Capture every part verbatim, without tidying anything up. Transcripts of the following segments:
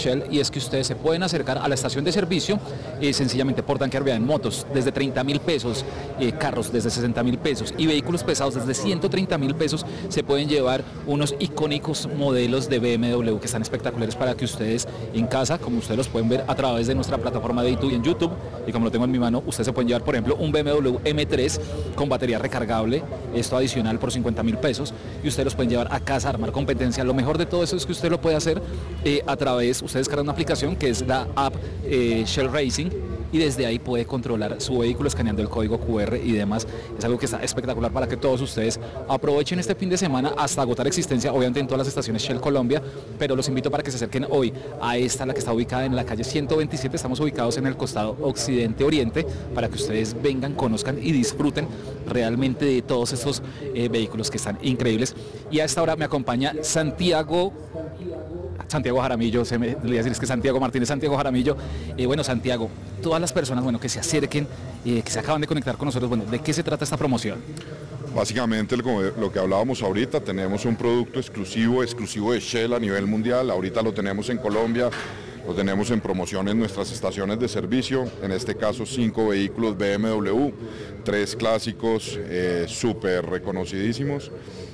Shell, y es que ustedes se pueden acercar a la estación de servicio eh, sencillamente por tanquear vía en motos desde treinta mil pesos, eh, carros desde sesenta mil pesos y vehículos pesados desde ciento treinta mil pesos. Se pueden llevar unos icónicos modelos de B M W que están espectaculares para que ustedes en casa, como ustedes los pueden ver a través de nuestra plataforma de YouTube y en YouTube, y como lo tengo en mi mano, ustedes se pueden llevar, por ejemplo, un B M W M tres con batería recargable, esto adicional por cincuenta mil pesos, y ustedes los pueden llevar a casa a armar competencia. Lo mejor de todo eso es que usted lo puede hacer eh, a través, ustedes descargan una aplicación que es la app eh, Shell Racing, y desde ahí puede controlar su vehículo escaneando el código Q R y demás. Es algo que está espectacular para que todos ustedes aprovechen este fin de semana hasta agotar existencia, obviamente en todas las estaciones Shell Colombia, pero los invito para que se acerquen hoy a esta, la que está ubicada en la calle ciento veintisiete. Estamos ubicados en el costado occidente-oriente para que ustedes vengan, conozcan y disfruten realmente de todos estos eh, vehículos que están increíbles. Y a esta hora me acompaña Santiago Santiago Jaramillo, se me le voy a decir es que Santiago Martínez, Santiago Jaramillo. Eh, bueno, Santiago, todas las personas bueno, que se acerquen, eh, que se acaban de conectar con nosotros, bueno, ¿de qué se trata esta promoción? Básicamente lo que hablábamos ahorita, tenemos un producto exclusivo, exclusivo de Shell a nivel mundial. Ahorita lo tenemos en Colombia, lo tenemos en promoción en nuestras estaciones de servicio, en este caso cinco vehículos B M W, tres clásicos eh, súper reconocidísimos.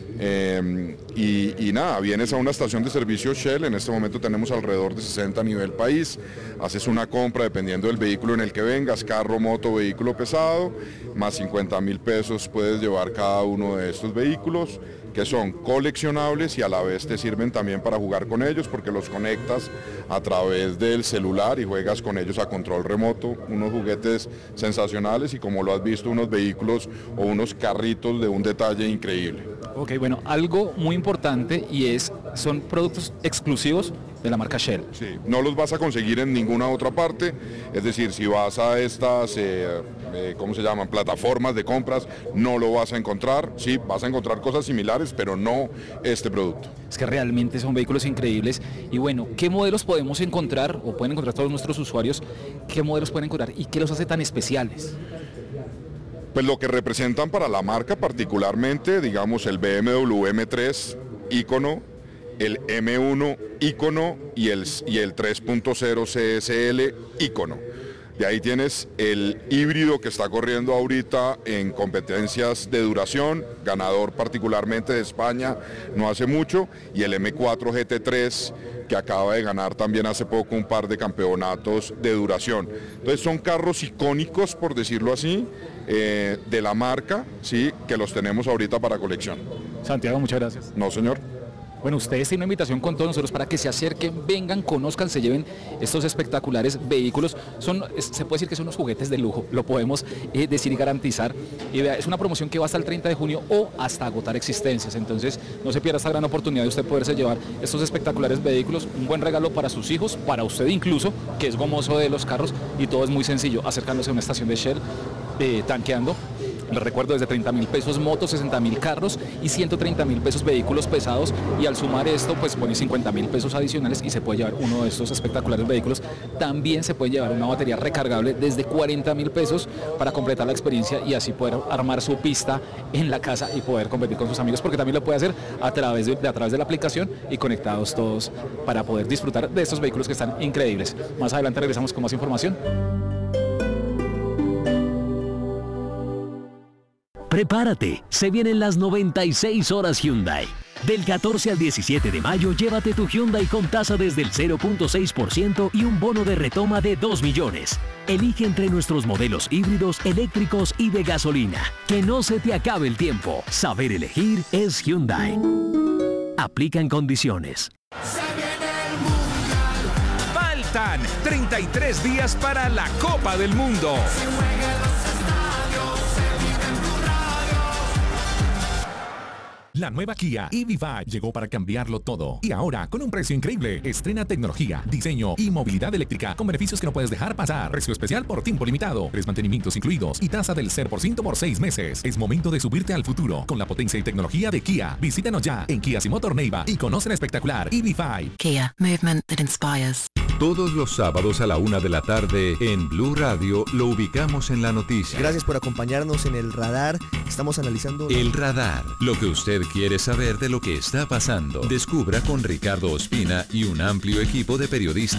Eh, y, y nada, vienes a una estación de servicio Shell, en este momento tenemos alrededor de sesenta a nivel país, haces una compra dependiendo del vehículo en el que vengas, carro, moto, vehículo pesado, más cincuenta mil pesos puedes llevar cada uno de estos vehículos, que son coleccionables y a la vez te sirven también para jugar con ellos porque los conectas a través del celular y juegas con ellos a control remoto, unos juguetes sensacionales y como lo has visto, unos vehículos o unos carritos de un detalle increíble. Ok, bueno, algo muy importante y es, son productos exclusivos de la marca Shell. Sí, no los vas a conseguir en ninguna otra parte, es decir, si vas a estas, eh, eh, ¿cómo se llaman?, plataformas de compras, no lo vas a encontrar, sí, vas a encontrar cosas similares, pero no este producto. Es que realmente son vehículos increíbles y bueno, ¿qué modelos podemos encontrar o pueden encontrar todos nuestros usuarios? ¿Qué modelos pueden encontrar y qué los hace tan especiales? Pues lo que representan para la marca particularmente, digamos el B M W M tres ícono, el M uno ícono y el, y el tres punto cero C S L ícono. De ahí tienes el híbrido que está corriendo ahorita en competencias de duración, ganador particularmente de España no hace mucho, y el M cuatro G T tres que acaba de ganar también hace poco un par de campeonatos de duración. Entonces son carros icónicos, por decirlo así, eh, de la marca, sí, que los tenemos ahorita para colección. Santiago, muchas gracias. No, señor. Bueno, ustedes tienen una invitación con todos nosotros para que se acerquen, vengan, conozcan, se lleven estos espectaculares vehículos. Son, se puede decir que son unos juguetes de lujo, lo podemos eh, decir y garantizar. Y vea, es una promoción que va hasta el treinta de junio o hasta agotar existencias. Entonces, no se pierda esta gran oportunidad de usted poderse llevar estos espectaculares vehículos. Un buen regalo para sus hijos, para usted incluso, que es gomoso de los carros, y todo es muy sencillo, acercándose a una estación de Shell, eh, tanqueando. Les recuerdo, desde treinta mil pesos motos, sesenta mil carros y ciento treinta mil pesos vehículos pesados, y al sumar esto pues pone cincuenta mil pesos adicionales y se puede llevar uno de estos espectaculares vehículos. También se puede llevar una batería recargable desde cuarenta mil pesos para completar la experiencia y así poder armar su pista en la casa y poder competir con sus amigos, porque también lo puede hacer a través de, a través de la aplicación y conectados todos para poder disfrutar de estos vehículos que están increíbles. Más adelante regresamos con más información. Prepárate, se vienen las noventa y seis horas Hyundai. Del catorce al diecisiete de mayo, llévate tu Hyundai con tasa desde el cero punto seis por ciento y un bono de retoma de dos millones. Elige entre nuestros modelos híbridos, eléctricos y de gasolina. Que no se te acabe el tiempo. Saber elegir es Hyundai. Aplican condiciones. Faltan treinta y tres días para la Copa del Mundo. La nueva Kia E V cinco llegó para cambiarlo todo. Y ahora, con un precio increíble, estrena tecnología, diseño y movilidad eléctrica con beneficios que no puedes dejar pasar. Precio especial por tiempo limitado, tres mantenimientos incluidos y tasa del cero por ciento por seis meses. Es momento de subirte al futuro con la potencia y tecnología de Kia. Visítanos ya en Kia Simotor Neiva y conoce la espectacular E V cinco. Kia, movement that inspires. Todos los sábados a la una de la tarde en Blue Radio lo ubicamos en la noticia. Gracias por acompañarnos en El Radar. Estamos analizando... El Radar. Lo que usted quiere saber de lo que está pasando. Descubra con Ricardo Ospina y un amplio equipo de periodistas